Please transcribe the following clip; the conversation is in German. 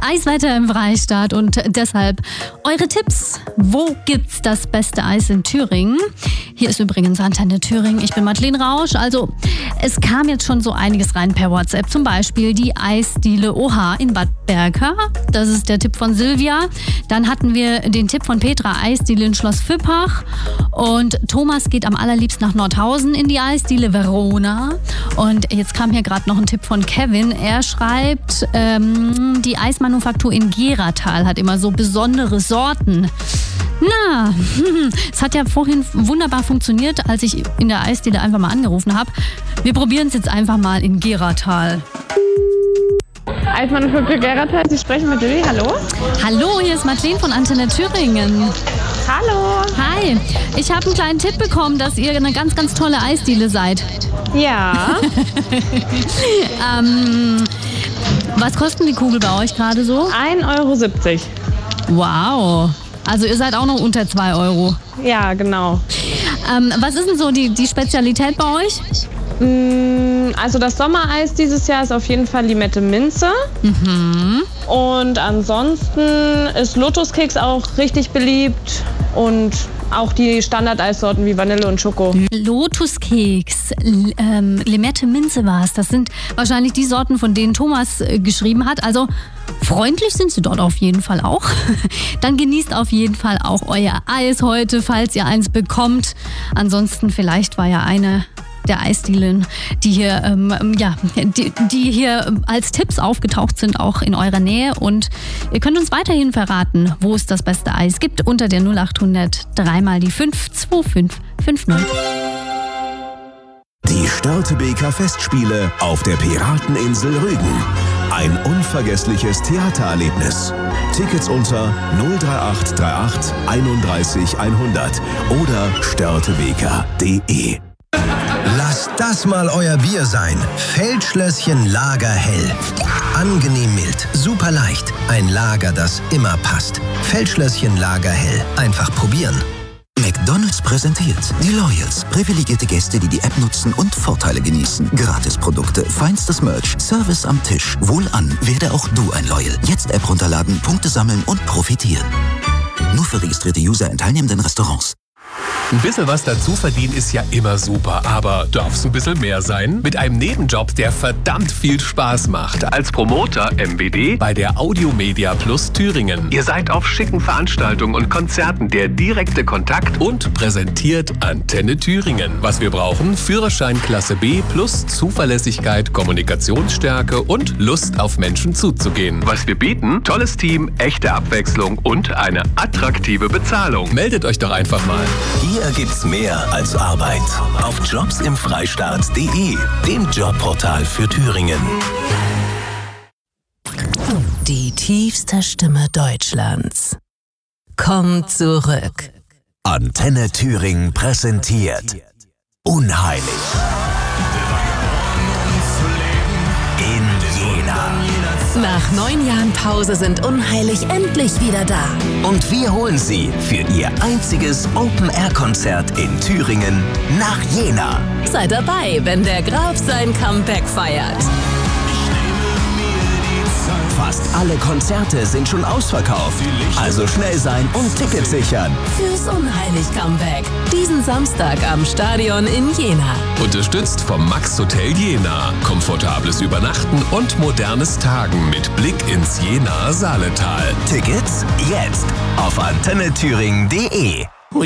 Eiswetter im Freistaat und deshalb eure Tipps. Wo gibt's das beste Eis in Thüringen? Hier ist übrigens Antenne Thüringen. Ich bin Madeleine Rausch. Also, es kam jetzt schon so einiges rein per WhatsApp. Zum Beispiel die Eisdiele OH in Bad Berka. Das ist der Tipp von Silvia. Dann hatten wir den Tipp von Petra, Eisdiele in Schloss Füppach. Und Thomas geht am allerliebsten nach Nordhausen in die Eisdiele Verona. Und jetzt kam hier gerade noch ein Tipp von Kevin. Er schreibt, die Eismanufaktur in Geratal hat immer so besondere Sorten. Na, es hat ja vorhin wunderbar funktioniert, als ich in der Eisdiele einfach mal angerufen habe. Wir probieren es jetzt einfach mal in Geratal. Eismanufaktur Geratal, Sie sprechen mit Lilly, hallo? Hallo, hier ist Madeleine von Antenne Thüringen. Hallo. Hi, ich habe einen kleinen Tipp bekommen, dass ihr eine ganz, ganz tolle Eisdiele seid. Ja. Was kosten die Kugel bei euch gerade so? 1,70 €. Wow. Also ihr seid auch noch unter 2 €. Ja, genau. Was ist denn so die Spezialität bei euch? Also das Sommereis dieses Jahr ist auf jeden Fall Limette Minze. Mhm. Und ansonsten ist Lotuskeks auch richtig beliebt und auch die Standardeissorten wie Vanille und Schoko. Lotuskeks, Limette Minze war es. Das sind wahrscheinlich die Sorten, von denen Thomas geschrieben hat. Also freundlich sind sie dort auf jeden Fall auch. Dann genießt auf jeden Fall auch euer Eis heute, falls ihr eins bekommt. Ansonsten vielleicht war ja eine der Eisdielen, die hier, die hier als Tipps aufgetaucht sind, auch in eurer Nähe. Und ihr könnt uns weiterhin verraten, wo es das beste Eis gibt, unter der 0800 3 die 52550. Die Störtebeker Festspiele auf der Pirateninsel Rügen. Ein unvergessliches Theatererlebnis. Tickets unter 03838 31 100 oder störtebeker.de. Lasst das mal euer Bier sein. Feldschlösschen Lager Hell. Angenehm mild, super leicht. Ein Lager, das immer passt. Feldschlösschen Lager Hell. Einfach probieren. McDonald's präsentiert die Loyals. Privilegierte Gäste, die die App nutzen und Vorteile genießen. Gratisprodukte, feinstes Merch, Service am Tisch. Wohlan, werde auch du ein Loyal. Jetzt App runterladen, Punkte sammeln und profitieren. Nur für registrierte User in teilnehmenden Restaurants. Ein bisschen was dazu verdienen ist ja immer super, aber darf es ein bisschen mehr sein? Mit einem Nebenjob, der verdammt viel Spaß macht. Als Promoter MBD bei der Audiomedia Plus Thüringen. Ihr seid auf schicken Veranstaltungen und Konzerten der direkte Kontakt und präsentiert Antenne Thüringen. Was wir brauchen? Führerschein Klasse B plus Zuverlässigkeit, Kommunikationsstärke und Lust auf Menschen zuzugehen. Was wir bieten? Tolles Team, echte Abwechslung und eine attraktive Bezahlung. Meldet euch doch einfach mal. Hier gibt's mehr als Arbeit. Auf jobsimfreistaat.de, dem Jobportal für Thüringen. Die tiefste Stimme Deutschlands kommt zurück. Antenne Thüringen präsentiert Unheilig. In Jena. Nach 9 Jahren Pause sind Unheilig endlich wieder da. Und wir holen Sie für Ihr einziges Open-Air-Konzert in Thüringen nach Jena. Seid dabei, wenn der Graf sein Comeback feiert. Fast alle Konzerte sind schon ausverkauft. Also schnell sein und Tickets sichern. Fürs Unheilig-Comeback. Diesen Samstag am Stadion in Jena. Unterstützt vom Max Hotel Jena. Komfortables Übernachten und modernes Tagen mit Blick ins Jena Saaletal. Tickets jetzt auf antennethüringen.de.